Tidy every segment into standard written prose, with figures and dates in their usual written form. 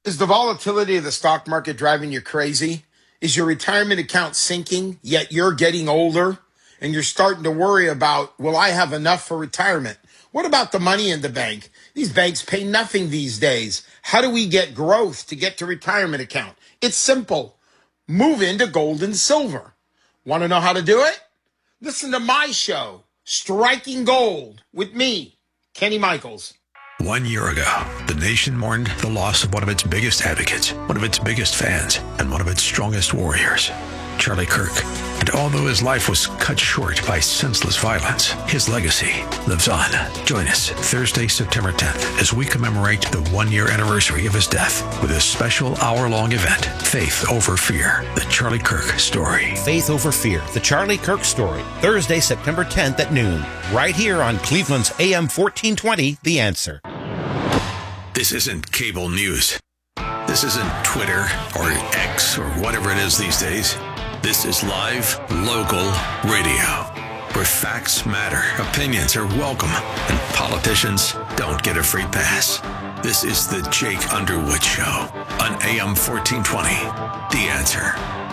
Is the volatility of the stock market driving you crazy? Is your retirement account sinking, yet you're getting older and you're starting to worry about, will I have enough for retirement? What about the money in the bank? These banks pay nothing these days. How do we get growth to get to retirement account? It's simple. Move into gold and silver. Want to know how to do it? Listen to my show, Striking Gold, with me, Kenny Michaels. 1 year ago, the nation mourned the loss of one of its biggest advocates, one of its biggest fans, and one of its strongest warriors, Charlie Kirk. And although his life was cut short by senseless violence, his legacy lives on. Join us Thursday, September 10th, as we commemorate the 1 year anniversary of his death with a special hour-long event, Faith Over Fear, the Charlie Kirk story. Faith Over Fear, the Charlie Kirk story, Thursday, September 10th at noon, right here on Cleveland's AM 1420, The Answer. This isn't cable news. This isn't Twitter or X or whatever it is these days. This is live, local radio, where facts matter, opinions are welcome, and politicians don't get a free pass. This is the Jake Underwood Show on AM 1420, The Answer.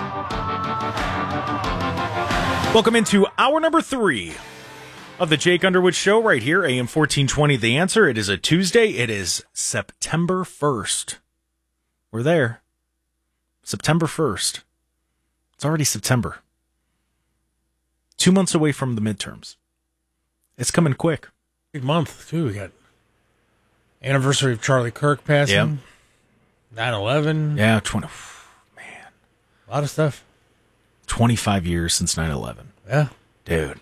Welcome into hour number 3 of the Jake Underwood Show right here, AM 1420, The Answer. It is a Tuesday. It is September 1st. We're there. September 1st. It's already September. 2 months away from the midterms. It's coming quick. Big month, too. We got anniversary of Charlie Kirk passing. Yep. 9/11. Yeah, man. A lot of stuff. 25 years since 9/11. Yeah. Dude.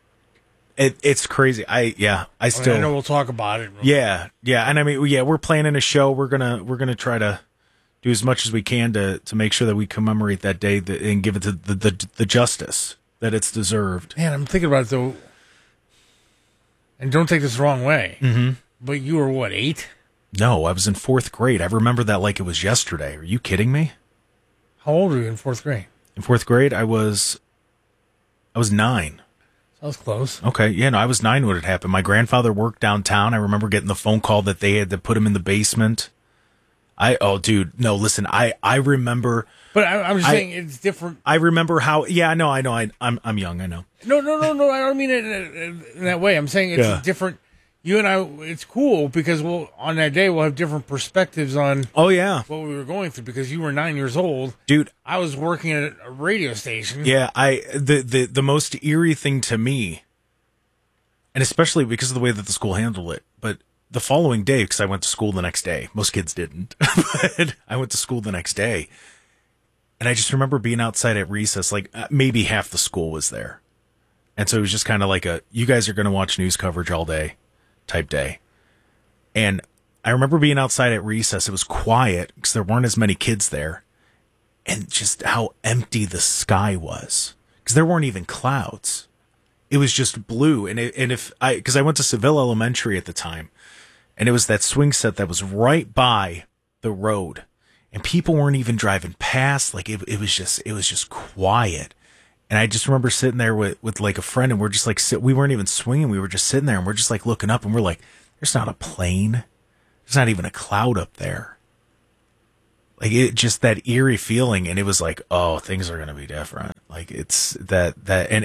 It's crazy. I still. I know we'll talk about it. Yeah, and I mean, we're planning a show. We're gonna try to do as much as we can to make sure that we commemorate that day and give it to the justice that it's deserved. Man, I'm thinking about it though, and don't take this the wrong way. Mm-hmm. But you were what, 8? No, I was in 4th grade. I remember that like it was yesterday. Are you kidding me? How old were you in 4th grade? In 4th grade, I was 9. That was close. Okay, yeah, no, I was 9 when it happened. My grandfather worked downtown. I remember getting the phone call that they had to put him in the basement. Dude, no, listen, I remember. But I'm just saying it's different. I remember how. Yeah, I know. I'm young. I know. No. I don't mean it in that way. I'm saying it's different. You and I, it's cool because on that day we'll have different perspectives on. Oh yeah. What we were going through because you were 9 years old, dude. I was working at a radio station. Yeah, the most eerie thing to me, and especially because of the way that the school handled it, but the following day, because I went to school the next day. Most kids didn't, but I went to school the next day. And I just remember being outside at recess, like maybe half the school was there. And so it was just kind of like you guys are going to watch news coverage all day type day. And I remember being outside at recess. It was quiet because there weren't as many kids there. And just how empty the sky was because there weren't even clouds. It was just blue. Because I went to Seville Elementary at the time. And it was that swing set that was right by the road. And people weren't even driving past. Like it was just quiet. And I just remember sitting there with like a friend and we're just like, we weren't even swinging. We were just sitting there and we're just like looking up and we're like, there's not a plane. There's not even a cloud up there. Like it just that eerie feeling. And it was like, oh, things are going to be different. Like it's and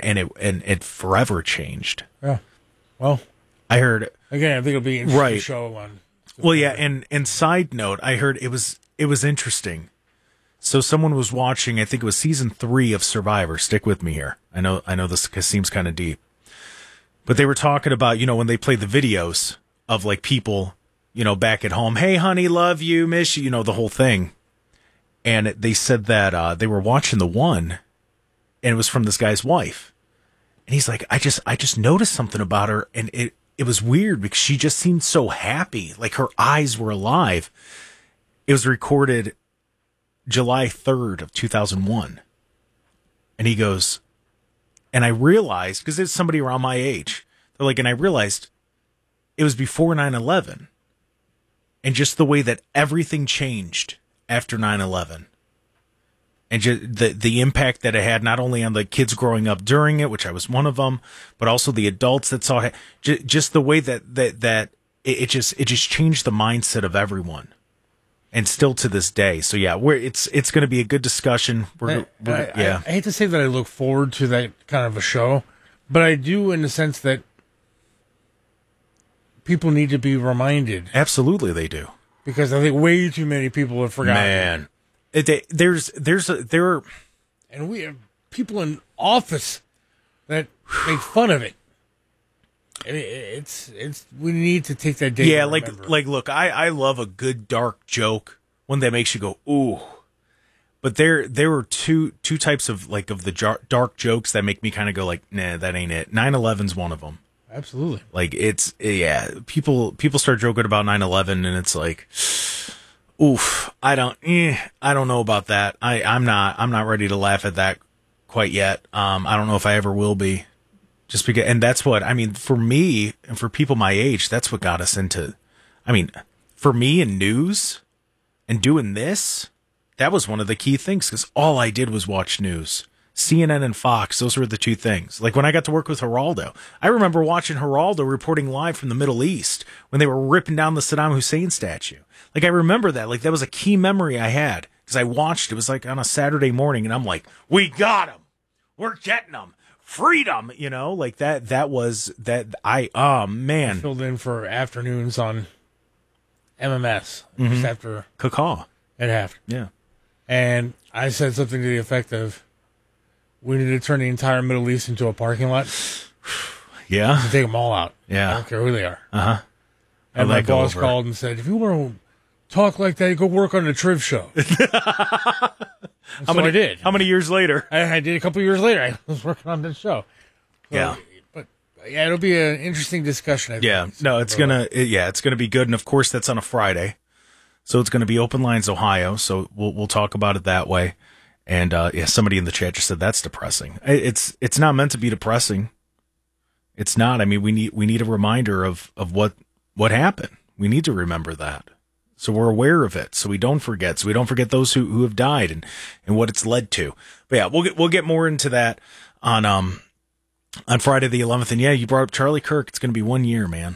it forever changed. Yeah. Well, I heard again, I think it'll be an interesting show on. Well, yeah. And side note, I heard it was interesting. So someone was watching, I think it was season 3 of Survivor. Stick with me here. I know this seems kind of deep, but they were talking about, when they played the videos of like people, back at home. Hey, honey, love you, miss you, the whole thing. And they said that, they were watching the one and it was from this guy's wife. And he's like, I just noticed something about her. And it was weird because she just seemed so happy. Like her eyes were alive. It was recorded July 3rd of 2001. And he goes, and I realized, because it's somebody around my age, they're like, and I realized it was before 9/11. And just the way that everything changed after 9/11. And just the impact that it had, not only on the kids growing up during it, which I was one of them, but also the adults that saw it. Just the way that it just changed the mindset of everyone. And still to this day. So yeah, it's going to be a good discussion. I hate to say that I look forward to that kind of a show, but I do in the sense that people need to be reminded. Absolutely, they do. Because I think way too many people have forgotten. Man, there are, and we have people in office that make fun of it. It's we need to take that day. Yeah, to like look, I love a good dark joke, one that makes you go ooh. But there were two types of the dark jokes that make me kind of go like, nah, that ain't it. 9/11's one of them. Absolutely. Like people start joking about 9/11 and it's like, oof, I don't know about that. I'm not ready to laugh at that quite yet. I don't know if I ever will be. Just because, and that's what, I mean, for me and for people my age, that's what got us into, I mean, for me in news and doing this, that was one of the key things because all I did was watch news. CNN and Fox, those were the two things. Like when I got to work with Geraldo, I remember watching Geraldo reporting live from the Middle East when they were ripping down the Saddam Hussein statue. Like I remember that, like that was a key memory I had because I watched, it was like on a Saturday morning and I'm like, we got him. We're getting them. Freedom, like that was that I man. I filled in for afternoons on MMS just after Cacaw at half. Yeah. And I said something to the effect of, we need to turn the entire Middle East into a parking lot. Yeah. To take them all out. Yeah. I don't care who they are. Uh-huh. And my boss called and said, if you want to talk like that, go work on the Triv show. I did. How many years later? I did a couple years later. I was working on this show. So, yeah. But yeah, it'll be an interesting discussion. I think. No, it's gonna be good. And of course that's on a Friday. So it's gonna be Open Lines Ohio. So we'll talk about it that way. And somebody in the chat just said that's depressing. It's not meant to be depressing. It's not. I mean, we need a reminder of what happened. We need to remember that. So we're aware of it, so we don't forget. So we don't forget those who have died and what it's led to. But yeah, we'll get more into that on Friday the 11th. And yeah, you brought up Charlie Kirk. It's going to be 1 year, man.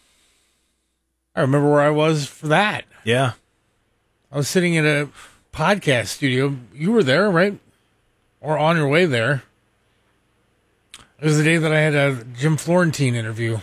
I remember where I was for that. Yeah, I was sitting in a podcast studio. You were there, right? Or on your way there. It was the day that I had a Jim Florentine interview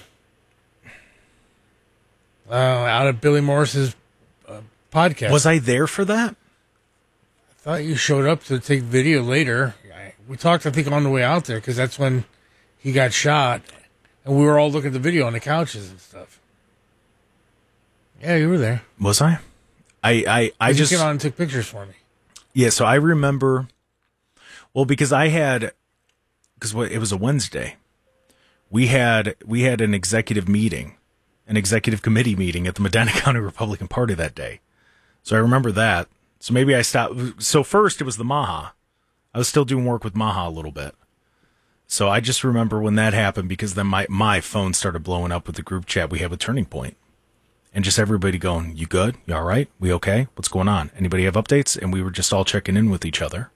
out of Billy Morris's podcast. Was I there for that? I thought you showed up to take video later. We talked, I think, on the way out there because that's when he got shot, and we were all looking at the video on the couches and stuff. Yeah, you were there. Was I? I just came on and took pictures for me. Yeah, so I remember. Well, because it was a Wednesday. We had an executive meeting, an executive committee meeting at the Medina County Republican Party that day. So I remember that. So maybe I stopped. So first it was the Maha. I was still doing work with Maha a little bit. So I just remember when that happened because then my phone started blowing up with the group chat we had with Turning Point. And just everybody going, you good? You all right? We okay? What's going on? Anybody have updates? And we were just all checking in with each other.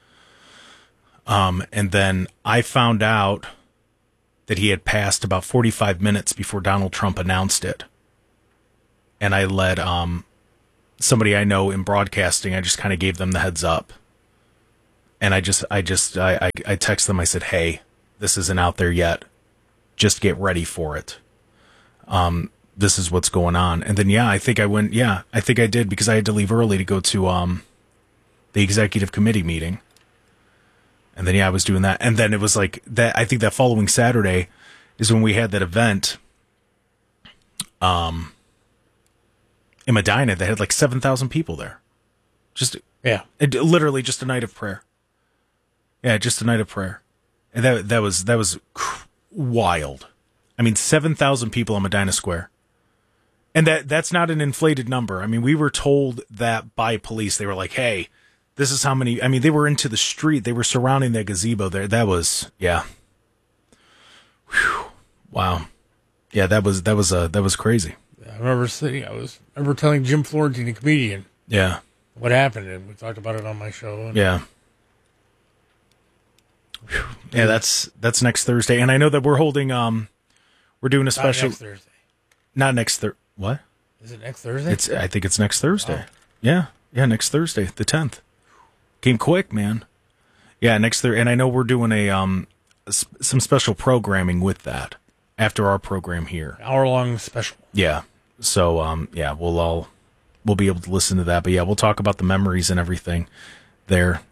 And then I found out that he had passed about 45 minutes before Donald Trump announced it. And I let somebody I know in broadcasting, I just kind of gave them the heads up. And I text them, I said, hey, this isn't out there yet. Just get ready for it. This is what's going on. And then, I think I did because I had to leave early to go to the executive committee meeting. And then, I was doing that. And then it was like that. I think that following Saturday is when we had that event in Medina that had like 7,000 people there. Literally just a night of prayer. Yeah, just a night of prayer. And that was wild. I mean, 7,000 people on Medina Square. And that's not an inflated number. I mean, we were told that by police. They were like, hey, this is how many. I mean, they were into the street. They were surrounding that gazebo there. That was, yeah. Whew. Wow. Yeah, that was crazy. I remember telling Jim Florentine, the comedian, yeah, what happened, and we talked about it on my show. Yeah. Whew. Yeah, that's next Thursday. And I know that we're holding, we're doing a special. Not next Thursday. Not next Thursday. What? Is it next Thursday? I think it's next Thursday. Yeah, next Thursday, the 10th. Came quick, man. Yeah, next Thursday, and I know we're doing a some special programming with that after our program here. Hour-long special. Yeah. So, we'll be able to listen to that. But yeah, we'll talk about the memories and everything there.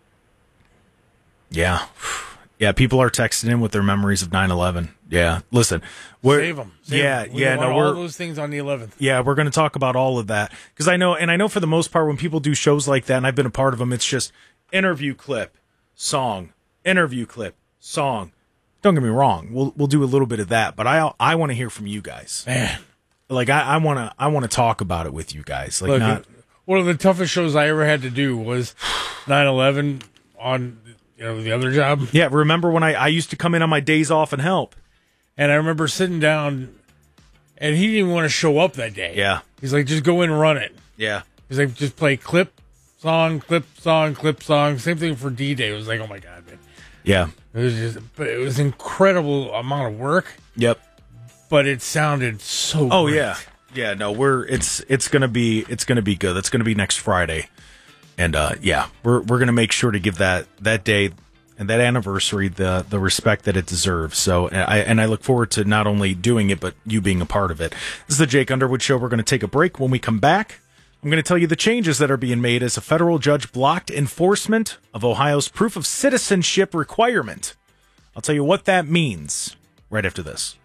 Yeah. Yeah, people are texting in with their memories of 9/11. Yeah. Listen. Save them. We're all those things on the 11th. Yeah, we're going to talk about all of that. Because I know for the most part, when people do shows like that, and I've been a part of them, it's just interview clip, song, interview clip, song. Don't get me wrong. We'll do a little bit of that, but I want to hear from you guys. Man. Like I want to talk about it with you guys. Like, look, one of the toughest shows I ever had to do was 9/11 on the other job. Yeah, remember when I used to come in on my days off and help? And I remember sitting down, and he didn't even want to show up that day. Yeah. He's like, just go in and run it. Yeah. He's like, just play clip, song, clip, song, clip, song. Same thing for D-Day. It was like, oh my God, man. Yeah. It was incredible amount of work. Yep. But it sounded so Oh, great. yeah. Yeah, no, it's gonna be good. That's gonna be next Friday. And we're gonna make sure to give that day and that anniversary the respect that it deserves. So I look forward to not only doing it, but you being a part of it. This is the Jake Underwood Show. We're gonna take a break. When we come back, I'm gonna tell you the changes that are being made as a federal judge blocked enforcement of Ohio's proof of citizenship requirement. I'll tell you what that means right after this.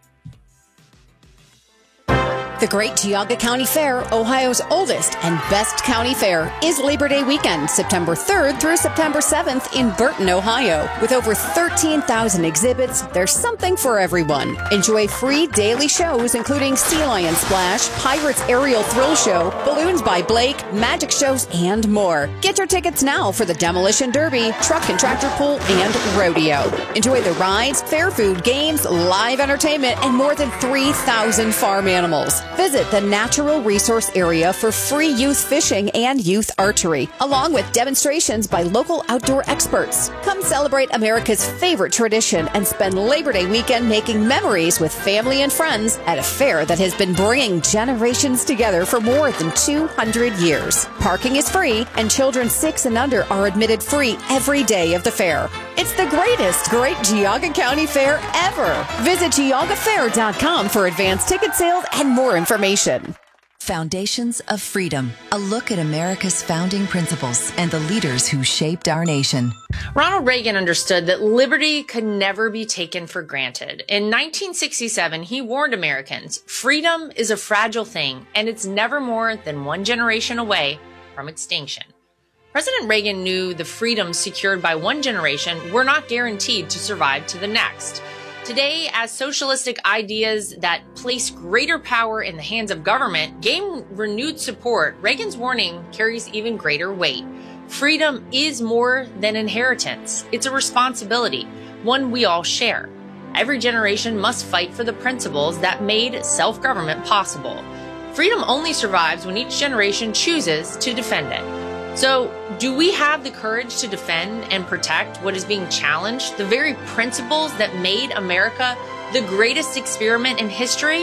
The Great Geauga County Fair, Ohio's oldest and best county fair, is Labor Day weekend, September 3rd through September 7th in Burton, Ohio. With over 13,000 exhibits, there's something for everyone. Enjoy free daily shows including Sea Lion Splash, Pirates Aerial Thrill Show, Balloons by Blake, magic shows, and more. Get your tickets now for the Demolition Derby, Truck and Tractor Pull, and Rodeo. Enjoy the rides, fair food, games, live entertainment, and more than 3,000 farm animals. Visit the Natural Resource Area for free youth fishing and youth archery, along with demonstrations by local outdoor experts. Come celebrate America's favorite tradition and spend Labor Day weekend making memories with family and friends at a fair that has been bringing generations together for more than 200 years. Parking is free, and children 6 and under are admitted free every day of the fair. It's the greatest Great Geauga County Fair ever. Visit GeaugaFair.com for advanced ticket sales and more information. Foundations of Freedom, a look at America's founding principles and the leaders who shaped our nation. Ronald Reagan understood that liberty could never be taken for granted. In 1967, he warned Americans, freedom is a fragile thing, and it's never more than one generation away from extinction. President Reagan knew the freedoms secured by one generation were not guaranteed to survive to the next. Today, as socialistic ideas that place greater power in the hands of government gain renewed support, Reagan's warning carries even greater weight. Freedom is more than inheritance. It's a responsibility, one we all share. Every generation must fight for the principles that made self-government possible. Freedom only survives when each generation chooses to defend it. So, do we have the courage to defend and protect what is being challenged, the very principles that made America the greatest experiment in history?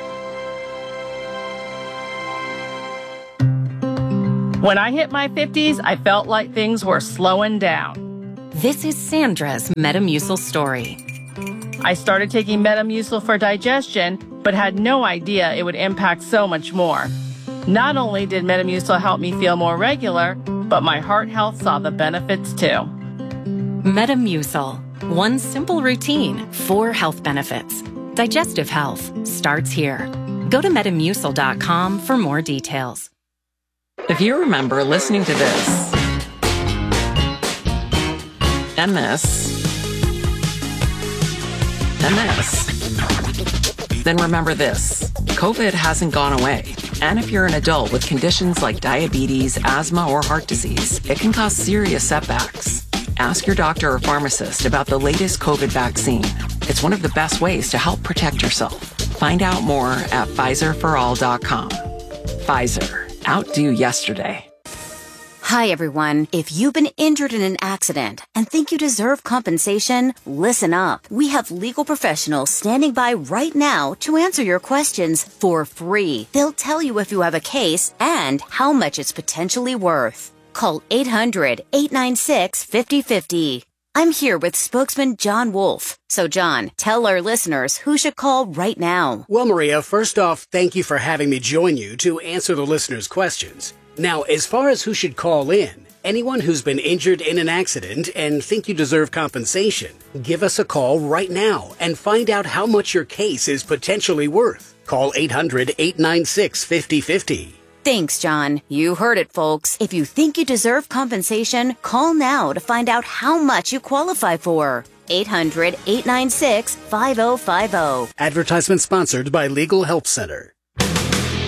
When I hit my 50s, I felt like things were slowing down. This is Sandra's Metamucil story. I started taking Metamucil for digestion, but had no idea it would impact so much more. Not only did Metamucil help me feel more regular, but my heart health saw the benefits too. Metamucil. One simple routine, 4 health benefits. Digestive health starts here. Go to Metamucil.com for more details. If you remember listening to this, and this, then remember this. COVID hasn't gone away. And if you're an adult with conditions like diabetes, asthma, or heart disease, it can cause serious setbacks. Ask your doctor or pharmacist about the latest COVID vaccine. It's one of the best ways to help protect yourself. Find out more at Pfizerforall.com. Pfizer. Outdo yesterday. Hi, everyone. If you've been injured in an accident and think you deserve compensation, listen up. We have legal professionals standing by right now to answer your questions for free. They'll tell you if you have a case and how much it's potentially worth. Call 800-896-5050. I'm here with spokesman John Wolf. So, John, tell our listeners who should call right now. Well, Maria, first off, thank you for having me join you to answer the listeners' questions. Now, as far as who should call in, anyone who's been injured in an accident and think you deserve compensation, give us a call right now and find out how much your case is potentially worth. Call 800-896-5050. Thanks, John. You heard it, folks. If you think you deserve compensation, call now to find out how much you qualify for. 800-896-5050. Advertisement sponsored by Legal Help Center.